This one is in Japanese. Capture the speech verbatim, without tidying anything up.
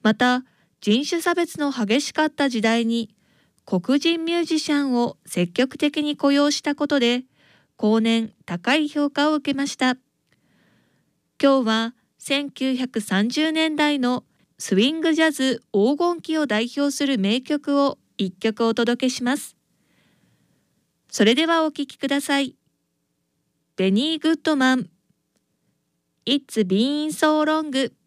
また、人種差別の激しかった時代に黒人ミュージシャンを積極的に雇用したことで、後年高い評価を受けました。今日はせんきゅうひゃくさんじゅうねんだいのスウィングジャズ黄金期を代表する名曲をいっきょくお届けします。それではお聴きください。ベニー・グッドマン、It's been so long。